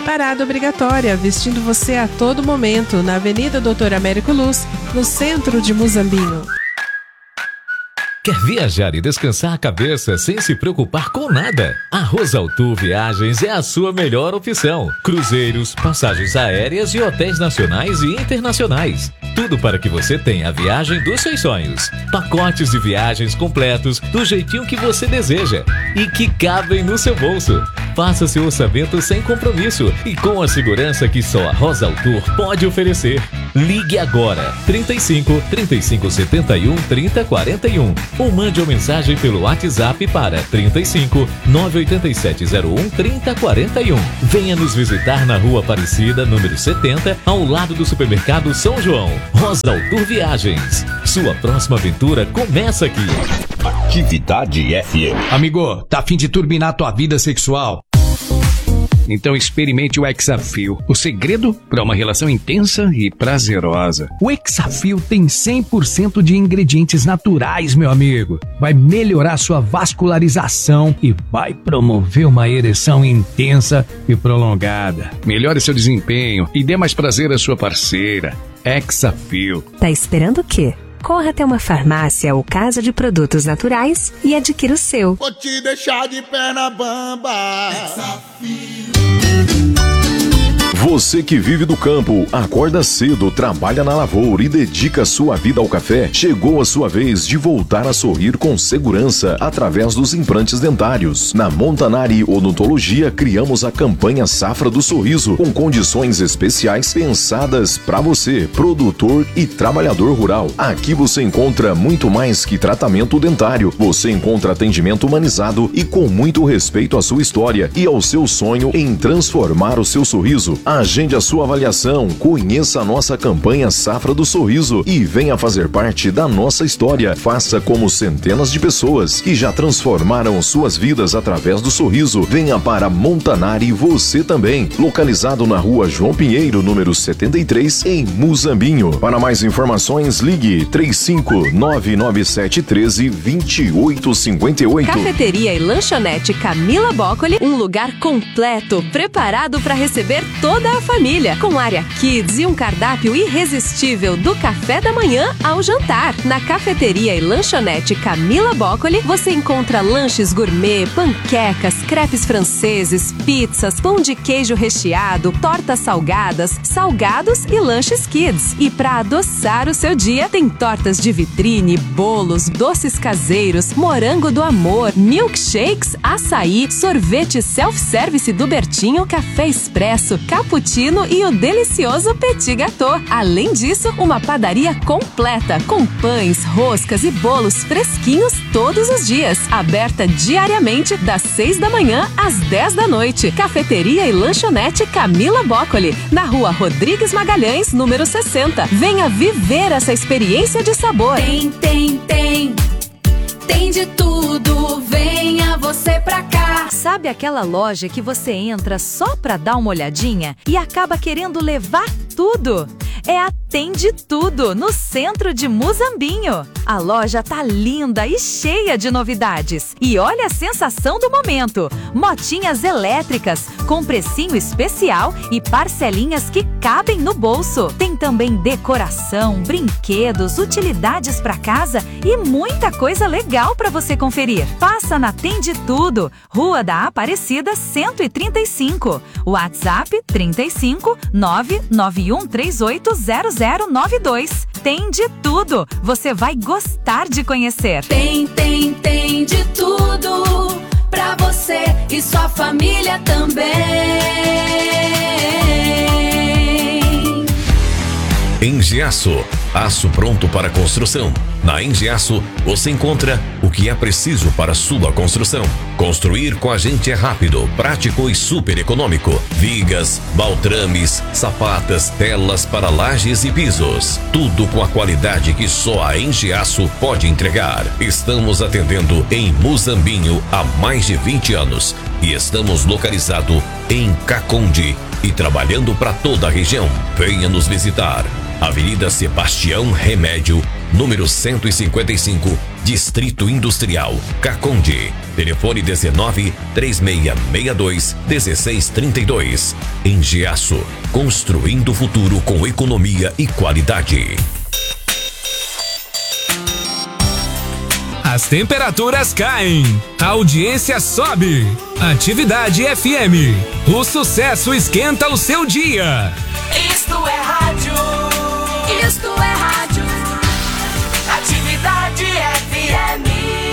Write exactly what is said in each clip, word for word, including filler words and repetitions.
Parada obrigatória, vestindo você a todo momento, na Avenida Doutor Américo Luz, no centro de Muzambinho. Quer viajar e descansar a cabeça sem se preocupar com nada? A Rosaltour Viagens é a sua melhor opção. Cruzeiros, passagens aéreas e hotéis nacionais e internacionais. Tudo para que você tenha a viagem dos seus sonhos. Pacotes de viagens completos do jeitinho que você deseja e que cabem no seu bolso. Faça seu orçamento sem compromisso e com a segurança que só a Rosaltour pode oferecer. Ligue agora, trinta e cinco, trinta e cinco, setenta e um, trinta, quarenta e um ou mande uma mensagem pelo WhatsApp para trinta e cinco, nove oito sete zero um, trinta, quarenta e um. Venha nos visitar na Rua Aparecida, número setenta, ao lado do supermercado São João. Rosaltour Viagens. Sua próxima aventura começa aqui. Atividade F M. Amigo, tá a fim de turbinar tua vida sexual? Então experimente o Hexafil, o segredo para uma relação intensa e prazerosa. O Hexafil tem cem por cento de ingredientes naturais, meu amigo. Vai melhorar sua vascularização e vai promover uma ereção intensa e prolongada. Melhore seu desempenho e dê mais prazer à sua parceira. Hexafil. Tá esperando o quê? Corra até uma farmácia ou casa de produtos naturais e adquira o seu. Vou te deixar de perna bamba. Desafio. Você que vive do campo, acorda cedo, trabalha na lavoura e dedica sua vida ao café, chegou a sua vez de voltar a sorrir com segurança através dos implantes dentários. Na Montanari Odontologia, criamos a campanha Safra do Sorriso, com condições especiais pensadas para você, produtor e trabalhador rural. Aqui você encontra muito mais que tratamento dentário. Você encontra atendimento humanizado e com muito respeito à sua história e ao seu sonho em transformar o seu sorriso. Agende a sua avaliação, conheça a nossa campanha Safra do Sorriso e venha fazer parte da nossa história. Faça como centenas de pessoas que já transformaram suas vidas através do sorriso. Venha para Montanari você também, localizado na Rua João Pinheiro, número setenta e três, em Muzambinho. Para mais informações, ligue três cinco nove nove sete um três, dois oito cinco oito. Cafeteria e lanchonete Camila Boccoli, um lugar completo, preparado para receber toda a família, com área kids e um cardápio irresistível do café da manhã ao jantar. Na cafeteria e lanchonete Camila Boccoli, você encontra lanches gourmet, panquecas, crepes franceses, pizzas, pão de queijo recheado, tortas salgadas, salgados e lanches kids. E para adoçar o seu dia, tem tortas de vitrine, bolos, doces caseiros, morango do amor, milkshakes, açaí, sorvete self-service do Bertinho, café expresso, cappuccino e o delicioso petit gâteau. Além disso, uma padaria completa com pães, roscas e bolos fresquinhos todos os dias. Aberta diariamente das seis da manhã às dez da noite. Cafeteria e lanchonete Camila Boccoli, na Rua Rodrigues Magalhães, número sessenta. Venha viver essa experiência de sabor. Tem, tem, tem. Tem de tudo, venha você pra cá. Sabe aquela loja que você entra só pra dar uma olhadinha e acaba querendo levar tudo? É a Tem de Tudo, no centro de Muzambinho. A loja tá linda e cheia de novidades. E olha a sensação do momento: motinhas elétricas com precinho especial e parcelinhas que cabem no bolso. Tem também decoração, brinquedos, utilidades para casa e muita coisa legal para você conferir. Passa na Tem de Tudo, Rua da Aparecida cento e trinta e cinco. WhatsApp trinta e cinco, nove nove um três oito zero zero nove dois. Tem de tudo, você vai gostar de conhecer. Tem, tem, tem de tudo pra você e sua família também. Engiaço, aço pronto para construção. Na Engiaço, você encontra o que é preciso para sua construção. Construir com a gente é rápido, prático e super econômico. Vigas, baltrames, sapatas, telas para lajes e pisos. Tudo com a qualidade que só a Engiaço pode entregar. Estamos atendendo em Muzambinho há mais de vinte anos e estamos localizados em Caconde e trabalhando para toda a região. Venha nos visitar. Avenida Sebastião Remédio, número cento e cinquenta e cinco, Distrito Industrial, Caconde. Telefone dezenove, três seis seis dois, um seis três dois. Engiaço, construindo o futuro com economia e qualidade. As temperaturas caem, a audiência sobe. Atividade F M. O sucesso esquenta o seu dia. Isto é rádio. Isto é rádio. Atividade F M.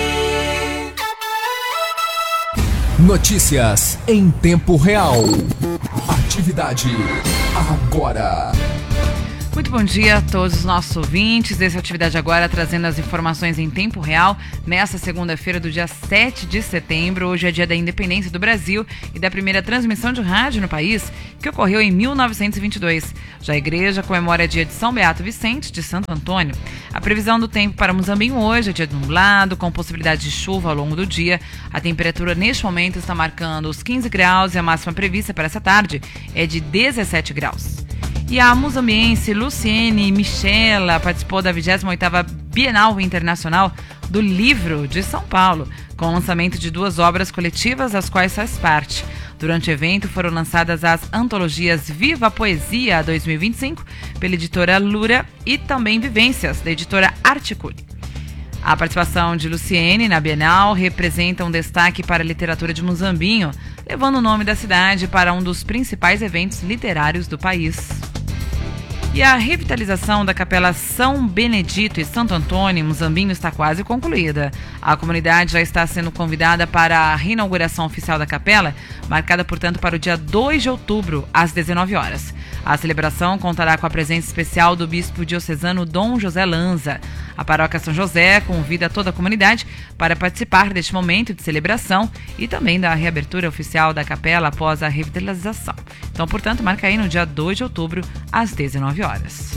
Notícias em tempo real. Atividade agora. Muito bom dia a todos os nossos ouvintes. Essa Atividade Agora trazendo as informações em tempo real nesta segunda-feira do dia sete de setembro. Hoje é dia da independência do Brasil e da primeira transmissão de rádio no país, que ocorreu em mil novecentos e vinte e dois. Já a igreja comemora dia de São Beato Vicente de Santo Antônio. A previsão do tempo para Muzambinho hoje é dia nublado, com possibilidade de chuva ao longo do dia. A temperatura neste momento está marcando os quinze graus e a máxima prevista para essa tarde é de dezessete graus. E a muzambiense Luciene Michela participou da vigésima oitava Bienal Internacional do Livro de São Paulo, com o lançamento de duas obras coletivas, das quais faz parte. Durante o evento foram lançadas as antologias Viva a Poesia dois mil e vinte e cinco, pela editora Lura, e também Vivências, da editora Articule. A participação de Luciene na Bienal representa um destaque para a literatura de Muzambinho, levando o nome da cidade para um dos principais eventos literários do país. E a revitalização da Capela São Benedito e Santo Antônio em Muzambinho está quase concluída. A comunidade já está sendo convidada para a reinauguração oficial da capela, marcada, portanto, para o dia dois de outubro, às dezenove horas. A celebração contará com a presença especial do bispo diocesano Dom José Lanza. A paróquia São José convida toda a comunidade para participar deste momento de celebração e também da reabertura oficial da capela após a revitalização. Então, portanto, marca aí no dia dois de outubro, às dezenove horas.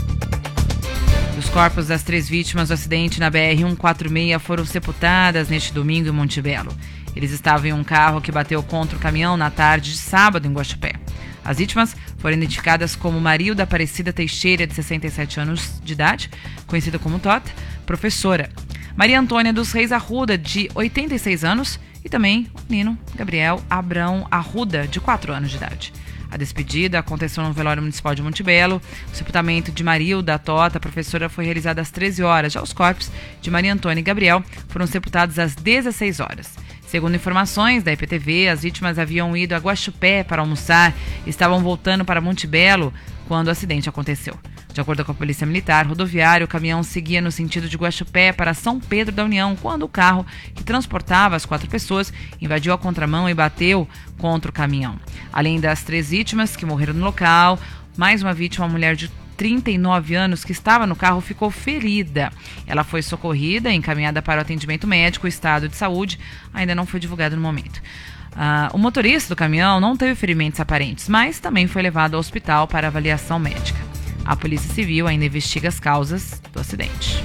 Os corpos das três vítimas do acidente na B R cento e quarenta e seis foram sepultadas neste domingo em Monte Belo. Eles estavam em um carro que bateu contra o caminhão na tarde de sábado em Guaxupé. As vítimas foram identificadas como Marilda Aparecida Teixeira, de sessenta e sete anos de idade, conhecida como Tota, professora. Maria Antônia dos Reis Arruda, de oitenta e seis anos, e também o menino Gabriel Abrão Arruda, de quatro anos de idade. A despedida aconteceu no velório municipal de Monte Belo. O sepultamento de Marilda Tota, professora, foi realizado às treze horas. Já os corpos de Maria Antônia e Gabriel foram sepultados às dezesseis horas. Segundo informações da I P T V, as vítimas haviam ido a Guaxupé para almoçar e estavam voltando para Monte Belo quando o acidente aconteceu. De acordo com a Polícia Militar Rodoviária, o caminhão seguia no sentido de Guaxupé para São Pedro da União, quando o carro que transportava as quatro pessoas invadiu a contramão e bateu contra o caminhão. Além das três vítimas que morreram no local, mais uma vítima, uma mulher de trinta e nove anos que estava no carro, ficou ferida. Ela foi socorrida e encaminhada para o atendimento médico. O estado de saúde ainda não foi divulgado no momento. Uh, o motorista do caminhão não teve ferimentos aparentes, mas também foi levado ao hospital para avaliação médica. A Polícia Civil ainda investiga as causas do acidente.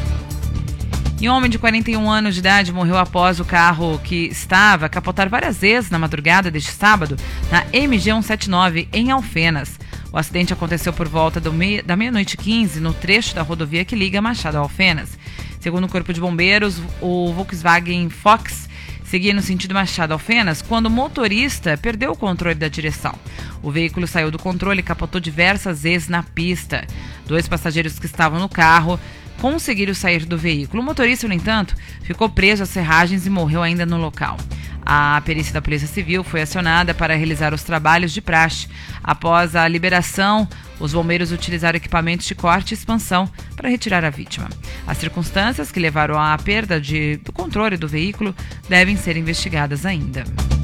E um homem de quarenta e um anos de idade morreu após o carro que estava a capotar várias vezes na madrugada deste sábado na M G cento e setenta e nove, em Alfenas. O acidente aconteceu por volta do meia, da meia-noite e quinze, no trecho da rodovia que liga Machado a Alfenas. Segundo o Corpo de Bombeiros, o Volkswagen Fox seguia no sentido Machado a Alfenas quando o motorista perdeu o controle da direção. O veículo saiu do controle e capotou diversas vezes na pista. Dois passageiros que estavam no carro conseguiram sair do veículo. O motorista, no entanto, ficou preso às serragens e morreu ainda no local. A perícia da Polícia Civil foi acionada para realizar os trabalhos de praxe. Após a liberação, os bombeiros utilizaram equipamentos de corte e expansão para retirar a vítima. As circunstâncias que levaram à perda de, do controle do veículo devem ser investigadas ainda.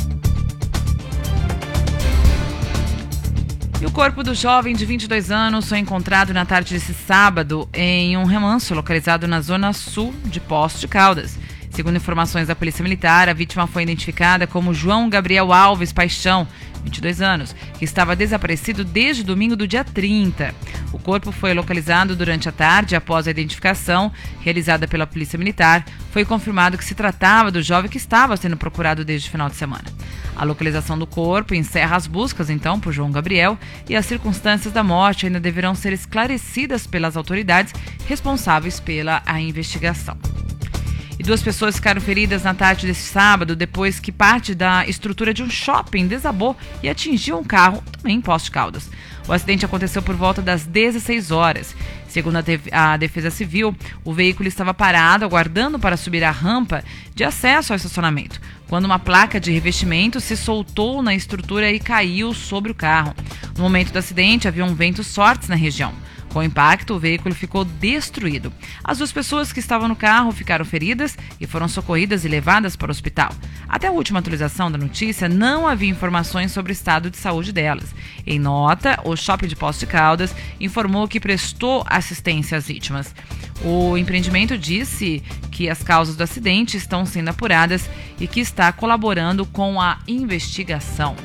E o corpo do jovem de vinte e dois anos foi encontrado na tarde desse sábado em um remanso localizado na zona sul de Poços de Caldas. Segundo informações da Polícia Militar, a vítima foi identificada como João Gabriel Alves Paixão, vinte e dois anos, que estava desaparecido desde domingo do dia trinta. O corpo foi localizado durante a tarde. Após a identificação realizada pela Polícia Militar, foi confirmado que se tratava do jovem que estava sendo procurado desde o final de semana. A localização do corpo encerra as buscas, então, por João Gabriel, e as circunstâncias da morte ainda deverão ser esclarecidas pelas autoridades responsáveis pela a investigação. E duas pessoas ficaram feridas na tarde desse sábado depois que parte da estrutura de um shopping desabou e atingiu um carro, também em Poços de Caldas. O acidente aconteceu por volta das dezesseis horas. Segundo a Defesa Civil, o veículo estava parado, aguardando para subir a rampa de acesso ao estacionamento, quando uma placa de revestimento se soltou na estrutura e caiu sobre o carro. No momento do acidente, haviam ventos fortes na região. Com o impacto, o veículo ficou destruído. As duas pessoas que estavam no carro ficaram feridas e foram socorridas e levadas para o hospital. Até a última atualização da notícia, não havia informações sobre o estado de saúde delas. Em nota, o Shopping de Poços de Caldas informou que prestou assistência às vítimas. O empreendimento disse que as causas do acidente estão sendo apuradas e que está colaborando com a investigação.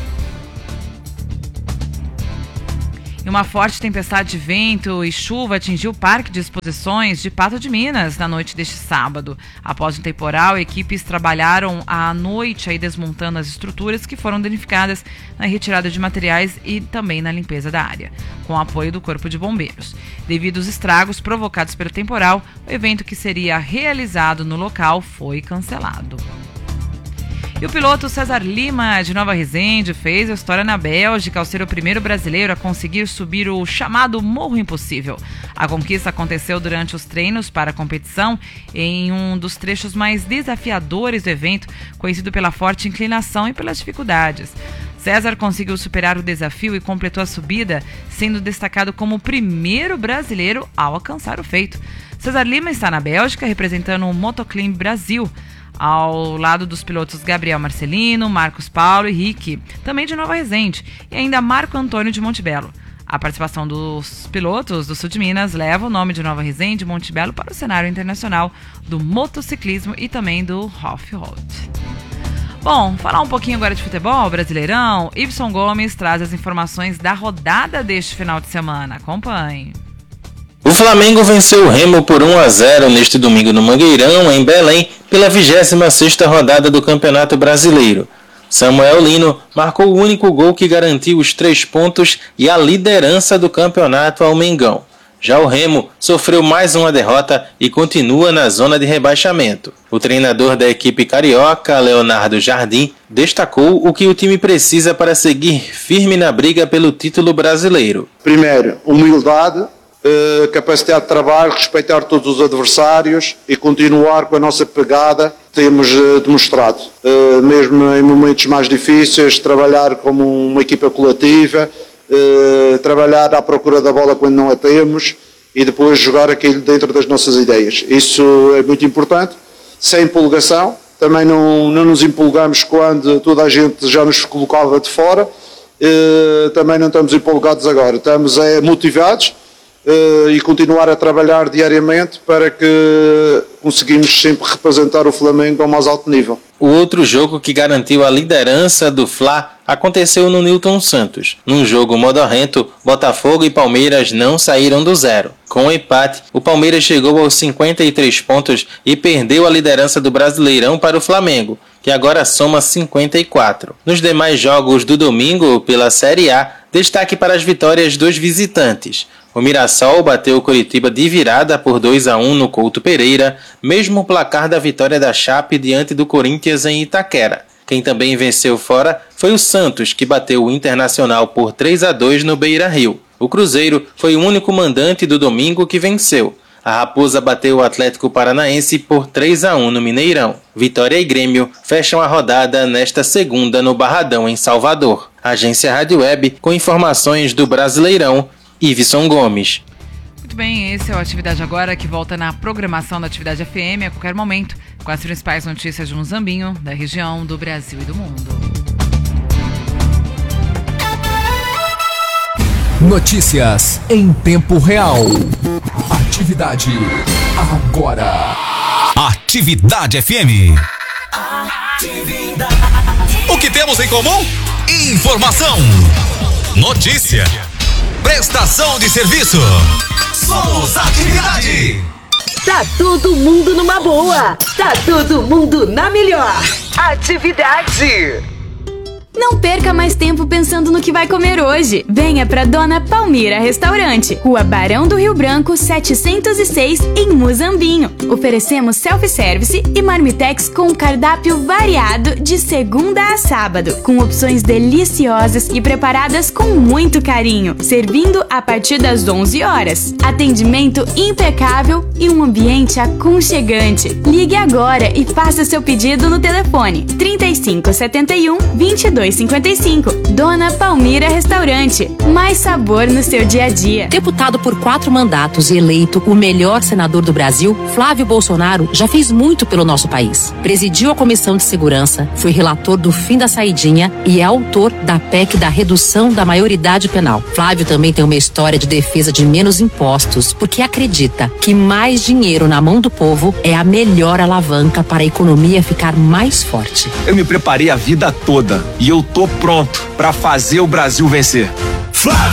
E uma forte tempestade de vento e chuva atingiu o Parque de Exposições de Pato de Minas na noite deste sábado. Após um temporal, equipes trabalharam à noite aí desmontando as estruturas que foram danificadas na retirada de materiais e também na limpeza da área, com o apoio do Corpo de Bombeiros. Devido aos estragos provocados pelo temporal, o evento que seria realizado no local foi cancelado. E o piloto César Lima, de Nova Resende, fez a história na Bélgica ao ser o primeiro brasileiro a conseguir subir o chamado Morro Impossível. A conquista aconteceu durante os treinos para a competição em um dos trechos mais desafiadores do evento, conhecido pela forte inclinação e pelas dificuldades. César conseguiu superar o desafio e completou a subida, sendo destacado como o primeiro brasileiro ao alcançar o feito. César Lima está na Bélgica representando o Motoclimb Brasil, ao lado dos pilotos Gabriel Marcelino, Marcos Paulo e Rick, também de Nova Resende, e ainda Marco Antônio de Montebello. A participação dos pilotos do sul de Minas leva o nome de Nova Resende e Montebello para o cenário internacional do motociclismo e também do off-road. Bom, falar um pouquinho agora de futebol, Brasileirão. Ibson Gomes traz as informações da rodada deste final de semana. Acompanhe. O Flamengo venceu o Remo por um a zero neste domingo no Mangueirão, em Belém, pela vigésima sexta rodada do Campeonato Brasileiro. Samuel Lino marcou o único gol que garantiu os três pontos e a liderança do campeonato ao Mengão. Já o Remo sofreu mais uma derrota e continua na zona de rebaixamento. O treinador da equipe carioca, Leonardo Jardim, destacou o que o time precisa para seguir firme na briga pelo título brasileiro. Primeiro, humildade. Uh, capacidade de trabalho, respeitar todos os adversários e continuar com a nossa pegada que temos uh, demonstrado. Uh, mesmo em momentos mais difíceis, trabalhar como uma equipa coletiva, uh, trabalhar à procura da bola quando não a temos e depois jogar aquilo dentro das nossas ideias. Isso é muito importante, sem empolgação. Também não, não nos empolgamos quando toda a gente já nos colocava de fora. Uh, também não estamos empolgados agora. Estamos é, motivados. Uh, e continuar a trabalhar diariamente para que conseguimos sempre representar o Flamengo ao mais alto nível. O outro jogo que garantiu a liderança do Fla aconteceu no Newton Santos. Num jogo modorrento, Botafogo e Palmeiras não saíram do zero. Com o empate, o Palmeiras chegou aos cinquenta e três pontos e perdeu a liderança do Brasileirão para o Flamengo, que agora soma cinquenta e quatro. Nos demais jogos do domingo pela Série A, destaque para as vitórias dos visitantes. O Mirassol bateu o Coritiba de virada por dois a um no Couto Pereira, mesmo placar da vitória da Chape diante do Corinthians em Itaquera. Quem também venceu fora foi o Santos, que bateu o Internacional por três a dois no Beira-Rio. O Cruzeiro foi o único mandante do domingo que venceu. A Raposa bateu o Atlético Paranaense por três a um no Mineirão. Vitória e Grêmio fecham a rodada nesta segunda no Barradão, em Salvador. Agência Rádio Web, com informações do Brasileirão, Iveson Gomes. Muito bem, esse é o Atividade Agora, que volta na programação da Atividade F M a qualquer momento, com as principais notícias de Muzambinho, da região, do Brasil e do mundo. Notícias em tempo real. Atividade Agora. Atividade F M. Atividade. O que temos em comum? Informação, notícia, prestação de serviço. Somos Atividade. Tá todo mundo numa boa. Tá todo mundo na melhor. Atividade. Não perca mais tempo pensando no que vai comer hoje. Venha pra Dona Palmira Restaurante, Rua Barão do Rio Branco, setecentos e seis, em Muzambinho. Oferecemos self-service e marmitex com cardápio variado de segunda a sábado, com opções deliciosas e preparadas com muito carinho, servindo a partir das onze horas. Atendimento impecável e um ambiente aconchegante. Ligue agora e faça seu pedido no telefone trinta e cinco, setenta e um, vinte e dois, cinquenta e cinco. Dona Palmira Restaurante. Mais sabor no seu dia a dia. Deputado por quatro mandatos e eleito o melhor senador do Brasil, Flávio Bolsonaro já fez muito pelo nosso país. Presidiu a Comissão de Segurança, foi relator do fim da saidinha e é autor da P E C da redução da maioridade penal. Flávio também tem uma história de defesa de menos impostos, porque acredita que mais dinheiro na mão do povo é a melhor alavanca para a economia ficar mais forte. Eu me preparei a vida toda e eu tô pronto para fazer o Brasil vencer. Flávio!